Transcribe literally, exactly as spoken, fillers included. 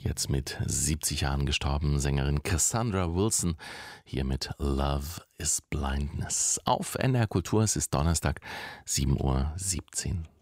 Jetzt mit siebzig Jahren gestorben, Sängerin Cassandra Wilson, hier mit Love is Blindness. Auf N D R Kultur, es ist Donnerstag, sieben Uhr siebzehn.